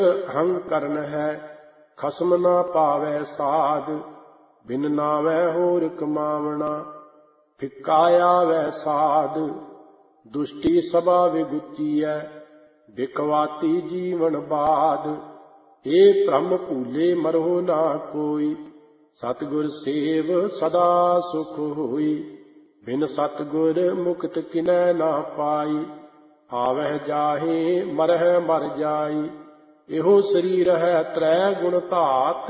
ਹੰ ਕਰਨ ਹੈ ਖਸਮ ਨਾ ਪਾਵੈ ਸਾਧ। ਬਿਨ ਨਾਵੈ ਹੋਰ ਕਮਾਵਣਾ ਫਿੱਕਾ ਆਵੈ ਸਾਧ। ਦੁਸ਼ਟੀ ਸਭਾ ਵਿਗੁਚੀਐ ਬਿਕਵਾਤੀ ਜੀਵਨ ਬਾਧ। ਏ ਭ੍ਰਮ ਭੂਲੇ ਮਰੋ ਨਾ ਕੋਈ ਸਤਿਗੁਰ ਸੇਵ ਸਦਾ ਸੁਖ ਹੋਈ। ਬਿਨ ਸਤਿਗੁਰ ਮੁਕਤ ਕਿਨੈ ਨਾ ਪਾਈ ਆਵਹਿ ਜਾਹੇ ਮਰਹਿ ਮਰ ਜਾਈ। ਇਹੋ ਸਰੀਰ ਹੈ ਤ੍ਰੈ ਗੁਣ ਧਾਤ